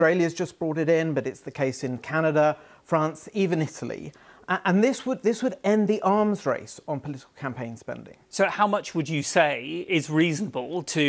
Australia's just brought it in, but it's the case in Canada, France, even Italy. And this would end the arms race on political campaign spending. So how much would you say is reasonable to